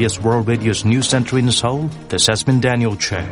Yes, World Radio's News Center in Seoul, this has been Daniel Che.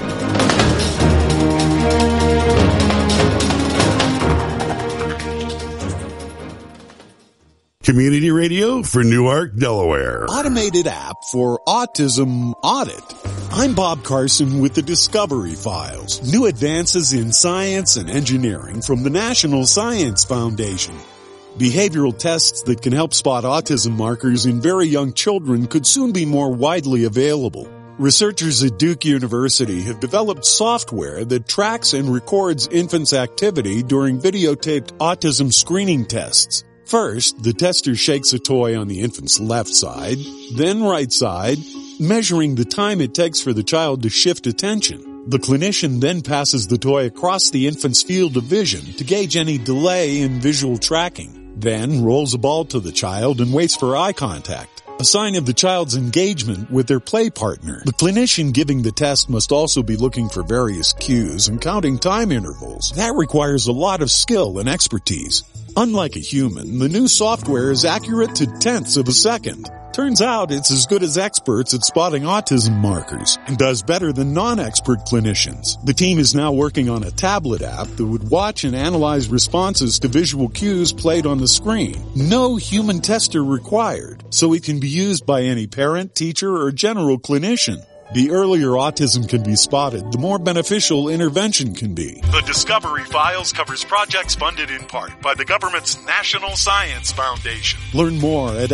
Community radio for Newark, Delaware. Automated app for autism audit. I'm Bob Carson with the Discovery Files. New advances in science and engineering from the National Science Foundation. Behavioral tests that can help spot autism markers in very young children could soon be more widely available. Researchers at Duke University have developed software that tracks and records infants' activity during videotaped autism screening tests. First, the tester shakes a toy on the infant's left side, then right side, measuring the time it takes for the child to shift attention. The clinician then passes the toy across the infant's field of vision to gauge any delay in visual tracking, then rolls a ball to the child and waits for eye contact, a sign of the child's engagement with their play partner. The clinician giving the test must also be looking for various cues and counting time intervals. That requires a lot of skill and expertise. Unlike a human, the new software is accurate to tenths of a second. Turns out it's as good as experts at spotting autism markers and does better than non-expert clinicians. The team is now working on a tablet app that would watch and analyze responses to visual cues played on the screen. No human tester required, so it can be used by any parent, teacher, or general clinician. The earlier autism can be spotted, the more beneficial intervention can be. The Discovery Files covers projects funded in part by the government's National Science Foundation. Learn more at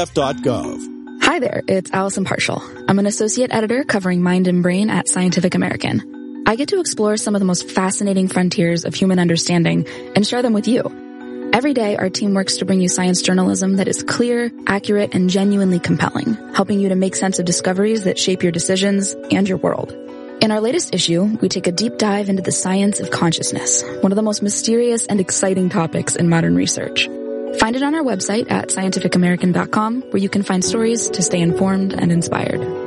nsf.gov. Hi there, it's Allison Partial. I'm an associate editor covering mind and brain at Scientific American. I get to explore some of the most fascinating frontiers of human understanding and share them with you. Every day, our team works to bring you science journalism that is clear, accurate, and genuinely compelling, helping you to make sense of discoveries that shape your decisions and your world. In our latest issue, we take a deep dive into the science of consciousness, one of the most mysterious and exciting topics in modern research. Find it on our website at scientificamerican.com, where you can find stories to stay informed and inspired.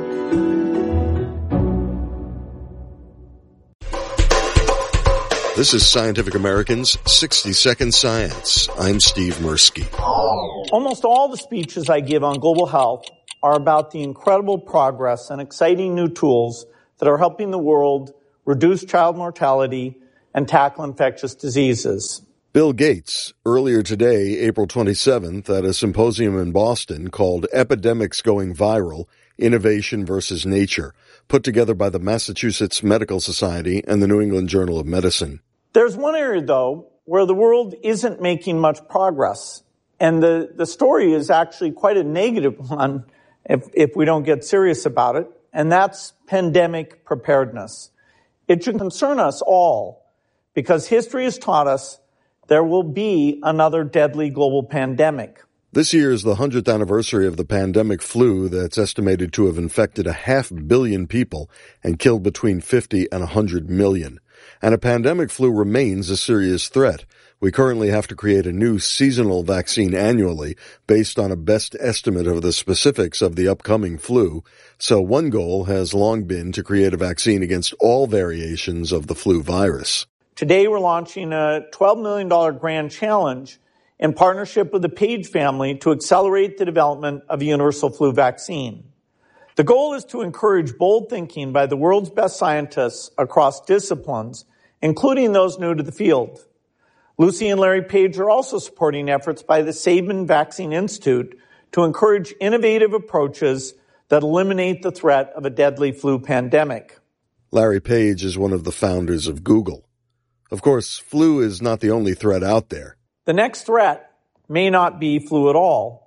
This is Scientific American's 60-Second Science. I'm Steve Mirsky. Almost all the speeches I give on global health are about the incredible progress and exciting new tools that are helping the world reduce child mortality and tackle infectious diseases. Bill Gates, earlier today, April 27th, at a symposium in Boston called Epidemics Going Viral, Innovation versus Nature, put together by the Massachusetts Medical Society and the New England Journal of Medicine. There's one area, though, where the world isn't making much progress. And the story is actually quite a negative one if we don't get serious about it. And that's pandemic preparedness. It should concern us all because history has taught us there will be another deadly global pandemic. This year is the 100th anniversary of the pandemic flu that's estimated to have infected 500 million people and killed between 50 and 100 million. And a pandemic flu remains a serious threat. We currently have to create a new seasonal vaccine annually based on a best estimate of the specifics of the upcoming flu. So one goal has long been to create a vaccine against all variations of the flu virus. Today we're launching a $12 million grand challenge in partnership with the Page family to accelerate the development of a universal flu vaccine. The goal is to encourage bold thinking by the world's best scientists across disciplines, including those new to the field. Lucy and Larry Page are also supporting efforts by the Sabin Vaccine Institute to encourage innovative approaches that eliminate the threat of a deadly flu pandemic. Larry Page is one of the founders of Google. Of course, flu is not the only threat out there. The next threat may not be flu at all.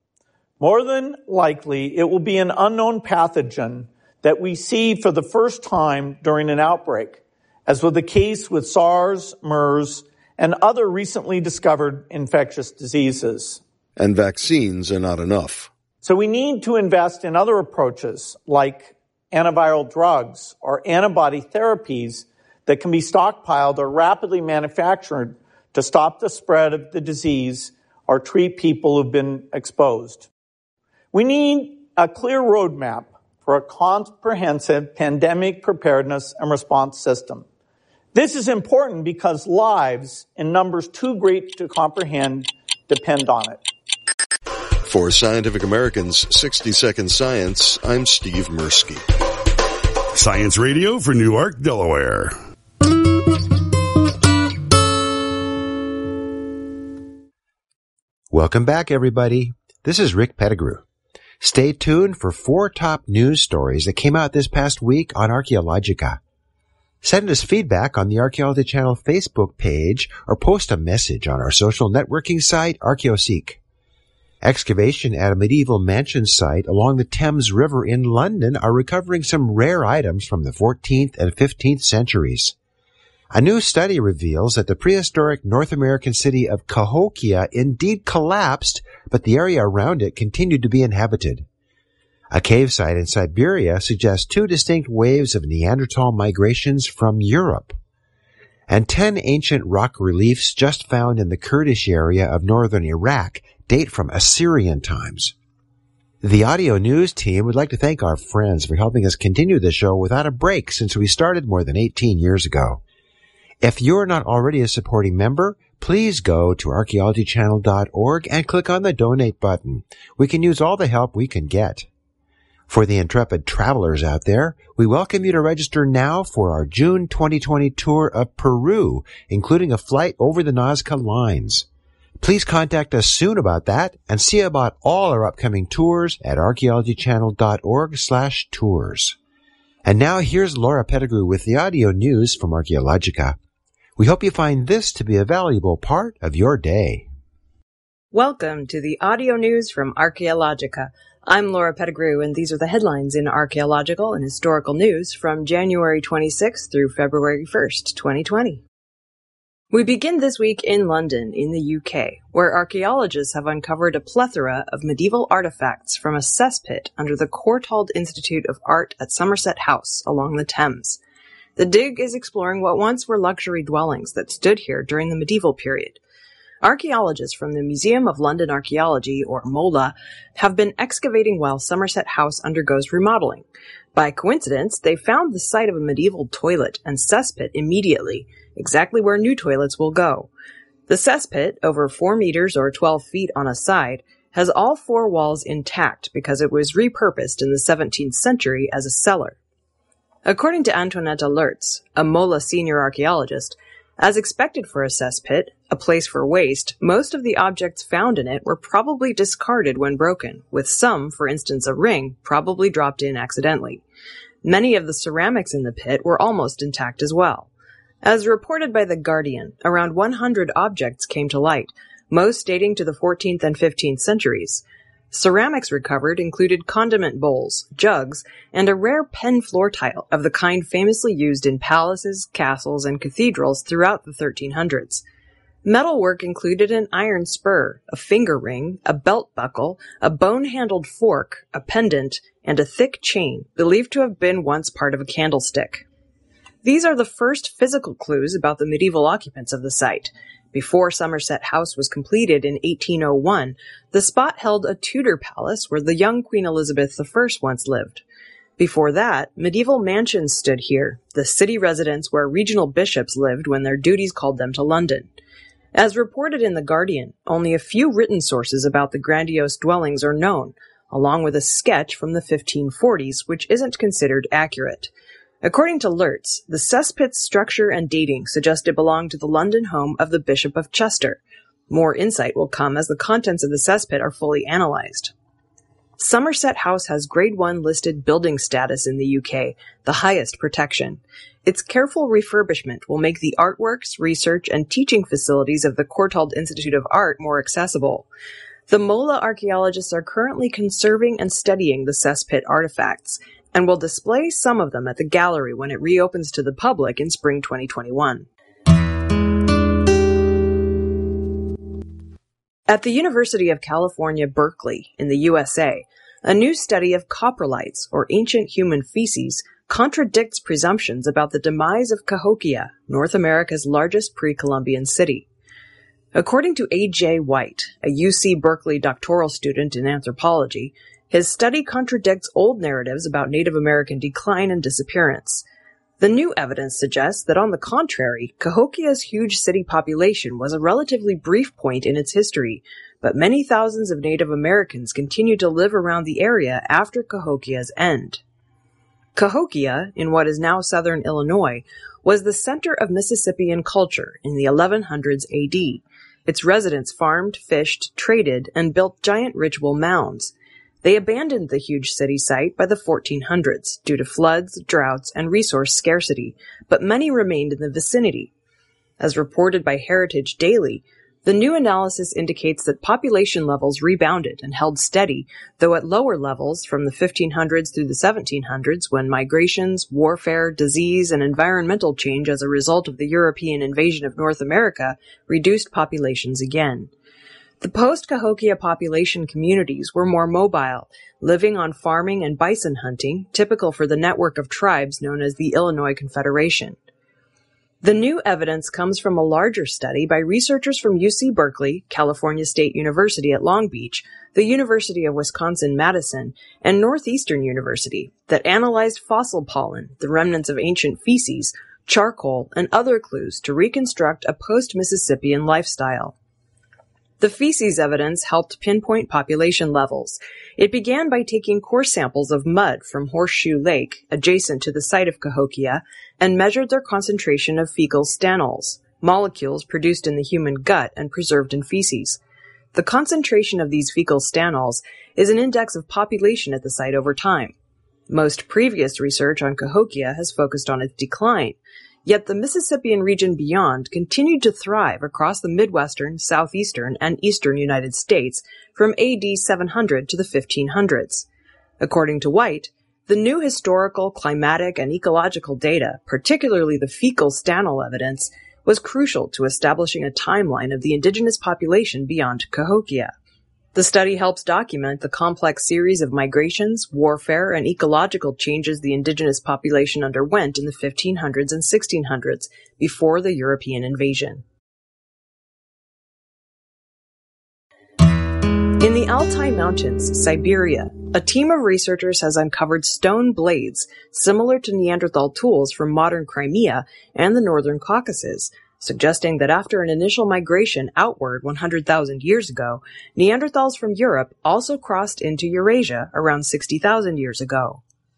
More than likely, it will be an unknown pathogen that we see for the first time during an outbreak, as was the case with SARS, MERS, and other recently discovered infectious diseases. And vaccines are not enough. So we need to invest in other approaches like antiviral drugs or antibody therapies that can be stockpiled or rapidly manufactured to stop the spread of the disease or treat people who've been exposed. We need a clear roadmap for a comprehensive pandemic preparedness and response system. This is important because lives, in numbers too great to comprehend, depend on it. For Scientific American's 60-Second Science, I'm Steve Mirsky. Science Radio for Newark, Delaware. Welcome back, everybody. This is Rick Pettigrew. Stay tuned for 4 top news stories that came out this past week on Archaeologica. Send us feedback on the Archaeology Channel Facebook page or post a message on our social networking site, ArchaeoSeek. Excavation at a medieval mansion site along the Thames River in London are recovering some rare items from the 14th and 15th centuries. A new study reveals that the prehistoric North American city of Cahokia indeed collapsed, but the area around it continued to be inhabited. A cave site in Siberia suggests 2 distinct waves of Neanderthal migrations from Europe. And 10 ancient rock reliefs just found in the Kurdish area of northern Iraq date from Assyrian times. The audio news team would like to thank our friends for helping us continue the show without a break since we started more than 18 years ago. If you're not already a supporting member, please go to archaeologychannel.org and click on the donate button. We can use all the help we can get. For the intrepid travelers out there, we welcome you to register now for our June 2020 tour of Peru, including a flight over the Nazca lines. Please contact us soon about that and see about all our upcoming tours at archaeologychannel.org/tours. And now here's Laura Pettigrew with the audio news from Archaeologica. We hope you find this to be a valuable part of your day. Welcome to the audio news from Archaeologica. I'm Laura Pettigrew, and these are the headlines in archaeological and historical news from January 26th through February 1st, 2020. We begin this week in London, in the UK, where archaeologists have uncovered a plethora of medieval artifacts from a cesspit under the Courtauld Institute of Art at Somerset House along the Thames. The dig is exploring what once were luxury dwellings that stood here during the medieval period. Archaeologists from the Museum of London Archaeology, or MOLA, have been excavating while Somerset House undergoes remodeling. By coincidence, they found the site of a medieval toilet and cesspit immediately, exactly where new toilets will go. The cesspit, over 4 meters or 12 feet on a side, has all 4 walls intact because it was repurposed in the 17th century as a cellar. According to Antoinetta Lertz, a MOLA senior archaeologist, as expected for a cesspit, a place for waste, most of the objects found in it were probably discarded when broken, with some, for instance a ring, probably dropped in accidentally. Many of the ceramics in the pit were almost intact as well. As reported by The Guardian, around 100 objects came to light, most dating to the 14th and 15th centuries. Ceramics recovered included condiment bowls, jugs, and a rare pen floor tile of the kind famously used in palaces, castles, and cathedrals throughout the 1300s. Metalwork included an iron spur, a finger ring, a belt buckle, a bone-handled fork, a pendant, and a thick chain, believed to have been once part of a candlestick. These are the first physical clues about the medieval occupants of the site. Before Somerset House was completed in 1801, the spot held a Tudor palace where the young Queen Elizabeth I once lived. Before that, medieval mansions stood here, the city residence where regional bishops lived when their duties called them to London. As reported in The Guardian, only a few written sources about the grandiose dwellings are known, along with a sketch from the 1540s, which isn't considered accurate. According to Lertz, the cesspit's structure and dating suggest it belonged to the London home of the Bishop of Chester. More insight will come as the contents of the cesspit are fully analyzed. Somerset House has Grade 1 listed building status in the UK, the highest protection. Its careful refurbishment will make the artworks, research, and teaching facilities of the Courtauld Institute of Art more accessible. The MOLA archaeologists are currently conserving and studying the cesspit artifacts, and will display some of them at the gallery when it reopens to the public in spring 2021. At the University of California, Berkeley, in the USA, a new study of coprolites, or ancient human feces, contradicts presumptions about the demise of Cahokia, North America's largest pre-Columbian city. According to A.J. White, a UC Berkeley doctoral student in anthropology, his study contradicts old narratives about Native American decline and disappearance. The new evidence suggests that, on the contrary, Cahokia's huge city population was a relatively brief point in its history, but many thousands of Native Americans continued to live around the area after Cahokia's end. Cahokia, in what is now southern Illinois, was the center of Mississippian culture in the 1100s AD. Its residents farmed, fished, traded, and built giant ritual mounds. They abandoned the huge city site by the 1400s due to floods, droughts, and resource scarcity, but many remained in the vicinity. As reported by Heritage Daily, the new analysis indicates that population levels rebounded and held steady, though at lower levels from the 1500s through the 1700s when migrations, warfare, disease, and environmental change as a result of the European invasion of North America reduced populations again. The post-Cahokia population communities were more mobile, living on farming and bison hunting, typical for the network of tribes known as the Illinois Confederation. The new evidence comes from a larger study by researchers from UC Berkeley, California State University at Long Beach, the University of Wisconsin-Madison, and Northeastern University that analyzed fossil pollen, the remnants of ancient feces, charcoal, and other clues to reconstruct a post-Mississippian lifestyle. The feces evidence helped pinpoint population levels. It began by taking core samples of mud from Horseshoe Lake, adjacent to the site of Cahokia, and measured their concentration of fecal stanols, molecules produced in the human gut and preserved in feces. The concentration of these fecal stanols is an index of population at the site over time. Most previous research on Cahokia has focused on its decline, yet the Mississippian region beyond continued to thrive across the Midwestern, Southeastern, and Eastern United States from AD 700 to the 1500s. According to White, the new historical, climatic, and ecological data, particularly the fecal stanol evidence, was crucial to establishing a timeline of the indigenous population beyond Cahokia. The study helps document the complex series of migrations, warfare, and ecological changes the indigenous population underwent in the 1500s and 1600s before the European invasion. In the Altai Mountains, Siberia, a team of researchers has uncovered stone blades similar to Neanderthal tools from modern Crimea and the northern Caucasus, suggesting that after an initial migration outward 100,000 years ago, Neanderthals from Europe also crossed into Eurasia around 60,000 years ago.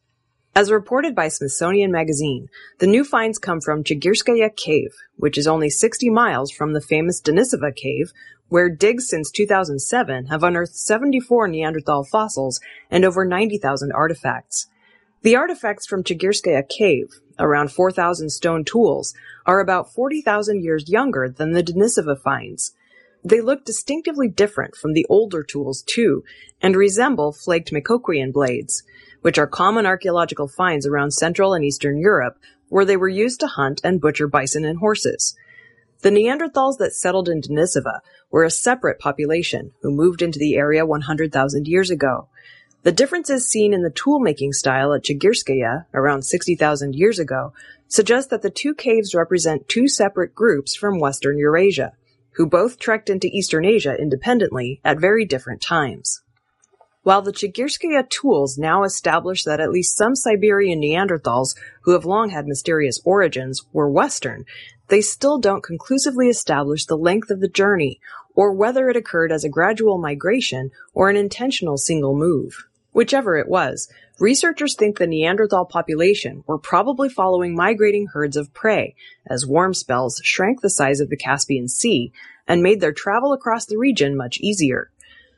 As reported by Smithsonian Magazine, the new finds come from Chigirskaya Cave, which is only 60 miles from the famous Denisova Cave, where digs since 2007 have unearthed 74 Neanderthal fossils and over 90,000 artifacts. The artifacts from Chigirskaya Cave, around 4,000 stone tools, are about 40,000 years younger than the Denisova finds. They look distinctively different from the older tools, too, and resemble flaked Mikoquian blades, which are common archaeological finds around Central and Eastern Europe, where they were used to hunt and butcher bison and horses. The Neanderthals that settled in Denisova were a separate population who moved into the area 100,000 years ago. The differences seen in the tool-making style at Chigirskaya, around 60,000 years ago, suggest that the two caves represent two separate groups from Western Eurasia, who both trekked into Eastern Asia independently at very different times. While the Chigirskaya tools now establish that at least some Siberian Neanderthals, who have long had mysterious origins, were Western, they still don't conclusively establish the length of the journey, or whether it occurred as a gradual migration or an intentional single move. Whichever it was, researchers think the Neanderthal population were probably following migrating herds of prey, as warm spells shrank the size of the Caspian Sea and made their travel across the region much easier.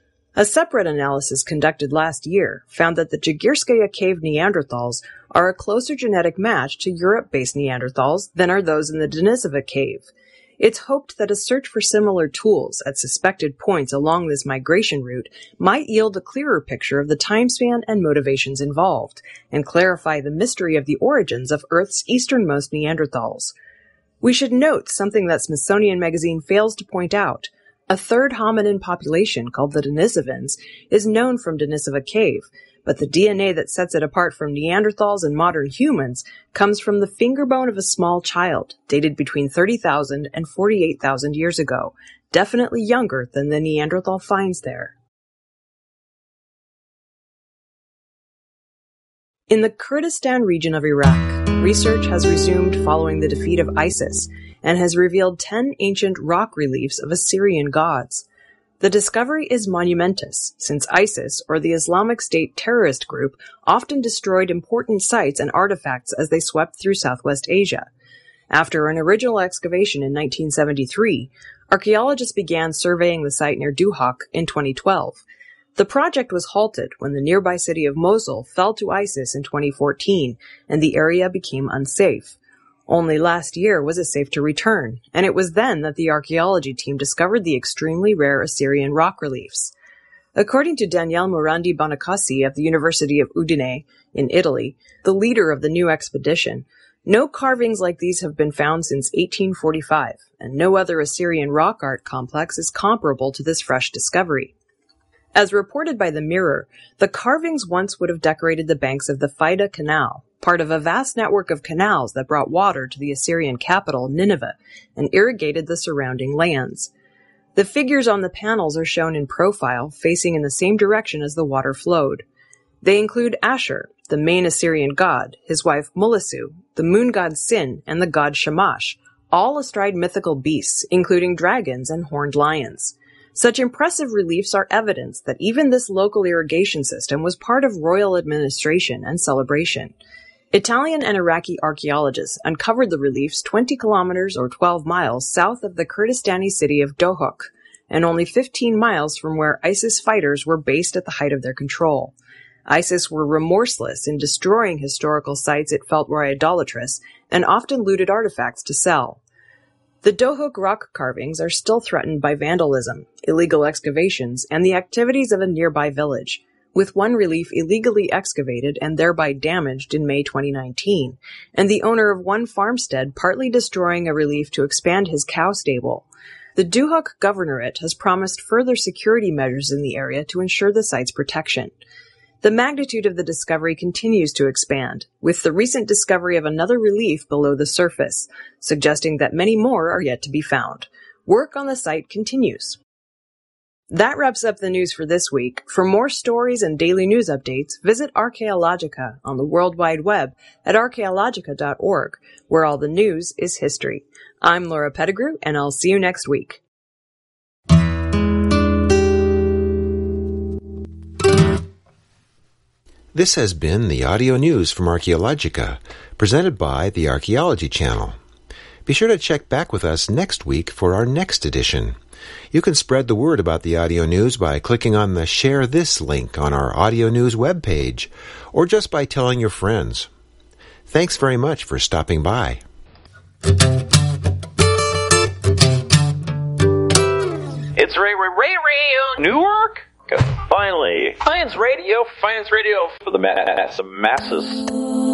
A separate analysis conducted last year found that the Chigirskaya Cave Neanderthals are a closer genetic match to Europe-based Neanderthals than are those in the Denisova Cave. It's hoped that a search for similar tools at suspected points along this migration route might yield a clearer picture of the time span and motivations involved, and clarify the mystery of the origins of Earth's easternmost Neanderthals. We should note something that Smithsonian Magazine fails to point out. A third hominin population called the Denisovans is known from Denisova Cave, but the DNA that sets it apart from Neanderthals and modern humans comes from the finger bone of a small child, dated between 30,000 and 48,000 years ago, definitely younger than the Neanderthal finds there. In the Kurdistan region of Iraq, research has resumed following the defeat of ISIS, and has revealed 10 ancient rock reliefs of Assyrian gods. The discovery is monumentous, since ISIS, or the Islamic State terrorist group, often destroyed important sites and artifacts as they swept through Southwest Asia. After an original excavation in 1973, archaeologists began surveying the site near Duhok in 2012. The project was halted when the nearby city of Mosul fell to ISIS in 2014, and the area became unsafe. Only last year was it safe to return, and it was then that the archaeology team discovered the extremely rare Assyrian rock reliefs. According to Daniele Morandi Bonacassi of the University of Udine in Italy, the leader of the new expedition, no carvings like these have been found since 1845, and no other Assyrian rock art complex is comparable to this fresh discovery. As reported by the Mirror, the carvings once would have decorated the banks of the Faida Canal, part of a vast network of canals that brought water to the Assyrian capital, Nineveh, and irrigated the surrounding lands. The figures on the panels are shown in profile, facing in the same direction as the water flowed. They include Ashur, the main Assyrian god, his wife Mulisu, the moon god Sin, and the god Shamash, all astride mythical beasts, including dragons and horned lions. Such impressive reliefs are evidence that even this local irrigation system was part of royal administration and celebration. Italian and Iraqi archaeologists uncovered the reliefs 20 kilometers or 12 miles south of the Kurdistani city of Dohuk, and only 15 miles from where ISIS fighters were based at the height of their control. ISIS were remorseless in destroying historical sites it felt were idolatrous, and often looted artifacts to sell. The Dohuk rock carvings are still threatened by vandalism, illegal excavations, and the activities of a nearby village, with one relief illegally excavated and thereby damaged in May 2019, and the owner of one farmstead partly destroying a relief to expand his cow stable. The Duhok Governorate has promised further security measures in the area to ensure the site's protection. The magnitude of the discovery continues to expand, with the recent discovery of another relief below the surface, suggesting that many more are yet to be found. Work on the site continues. That wraps up the news for this week. For more stories and daily news updates, visit Archaeologica on the World Wide Web at archaeologica.org, where all the news is history. I'm Laura Pettigrew, and I'll see you next week. This has been the audio news from Archaeologica, presented by the Archaeology Channel. Be sure to check back with us next week for our next edition. You can spread the word about the audio news by clicking on the Share This link on our audio news webpage, or just by telling your friends. Thanks very much for stopping by. It's Ray Newark. Finally, Science Radio for the masses.